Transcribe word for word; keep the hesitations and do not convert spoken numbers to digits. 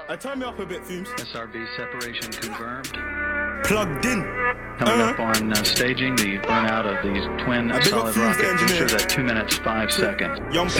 I turn me up a bit, Fumes. S R B separation confirmed. Plugged in. Coming Uh-huh. up on uh, staging the burnout of these twin I big up solid Fumes, the rocket engineer. boosters at two minutes five seconds. Young